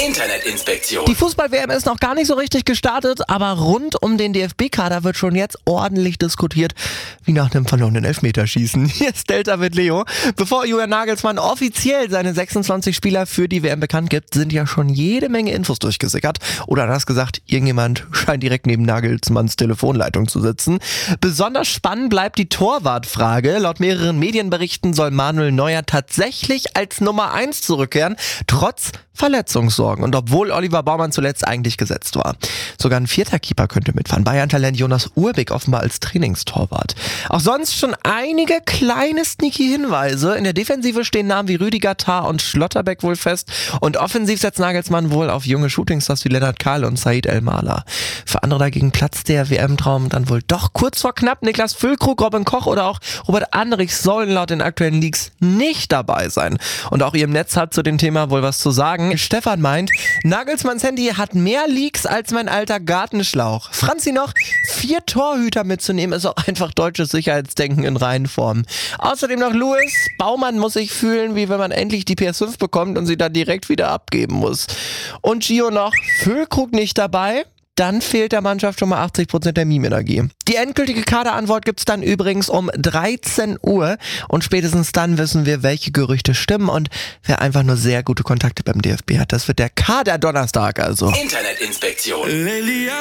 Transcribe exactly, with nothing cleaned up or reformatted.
Internetinspektion. Die Fußball-W M ist noch gar nicht so richtig gestartet, aber rund um den D F B-Kader wird schon jetzt ordentlich diskutiert, wie nach einem verlorenen Elfmeterschießen. Hier ist Delta mit Leo. Bevor Julian Nagelsmann offiziell seine sechsundzwanzig Spieler für die W M bekannt gibt, sind ja schon jede Menge Infos durchgesickert. Oder anders gesagt, irgendjemand scheint direkt neben Nagelsmanns Telefonleitung zu sitzen. Besonders spannend bleibt die Torwartfrage. Laut mehreren Medienberichten soll Manuel Neuer tatsächlich als Nummer eins zurückkehren, trotz Verletzungssorgen und obwohl Oliver Baumann zuletzt eigentlich gesetzt war. Sogar ein vierter Keeper könnte mitfahren. Bayern-Talent Jonas Urbik offenbar als Trainingstorwart. Auch sonst schon einige kleine sneaky Hinweise. In der Defensive stehen Namen wie Rüdiger, Tah und Schlotterbeck wohl fest und offensiv setzt Nagelsmann wohl auf junge Shootingstars wie Lennart Kahl und Said El-Mala. Für andere dagegen platzt der W M-Traum dann wohl doch kurz vor knapp. Niklas Füllkrug, Robin Koch oder auch Robert Andrich sollen laut den aktuellen Leaks nicht dabei sein. Und auch ihr im Netz hat zu dem Thema wohl was zu sagen. Stefan meint, Nagelsmanns Handy hat mehr Leaks als mein alter Gartenschlauch. Franzi noch, vier Torhüter mitzunehmen ist auch einfach deutsches Sicherheitsdenken in Reihenform. Außerdem noch Louis, Baumann muss sich fühlen, wie wenn man endlich die P S fünf bekommt und sie dann direkt wieder abgeben muss. Und Gio noch, Füllkrug nicht dabei? Dann fehlt der Mannschaft schon mal achtzig Prozent der Meme-Energie. Die endgültige Kaderantwort gibt's dann übrigens um dreizehn Uhr und spätestens dann wissen wir, welche Gerüchte stimmen und wer einfach nur sehr gute Kontakte beim D F B hat. Das wird der Kader-Donnerstag also. Internetinspektion.